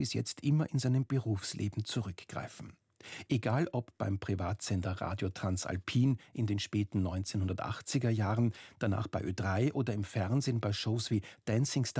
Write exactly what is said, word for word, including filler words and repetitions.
bis jetzt immer in seinem Berufsleben zurückgreifen. Egal ob beim Privatsender Radio Transalpin in den späten neunzehnhundertachtziger Jahren, danach bei Ö drei oder im Fernsehen bei Shows wie Dancing Stars